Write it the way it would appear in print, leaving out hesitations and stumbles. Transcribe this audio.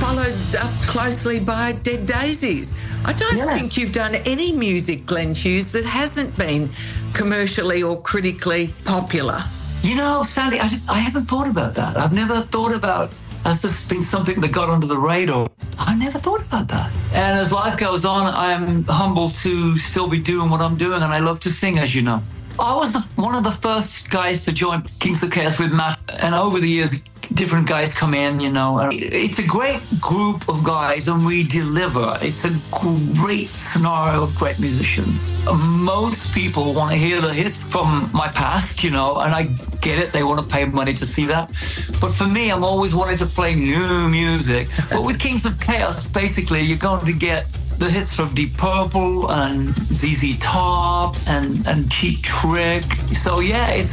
followed up closely by Dead Daisies. I don't think you've done any music, Glenn Hughes, that hasn't been commercially or critically popular. You know, Sandy, I haven't thought about that. I've never thought about has this been something that got under the radar. I never thought about that. And as life goes on, I'm humbled to still be doing what I'm doing, and I love to sing, as you know. I was one of the first guys to join Kings of Chaos with Matt, and over the years, different guys come in, you know. It's a great group of guys, and we deliver. It's a great scenario of great musicians. Most people want to hear the hits from my past, you know, and I get it. They want to pay money to see that. But for me, I'm always wanting to play new music. But with Kings of Chaos, basically, you're going to get the hits from Deep Purple and ZZ Top and Cheap Trick. So yeah, it's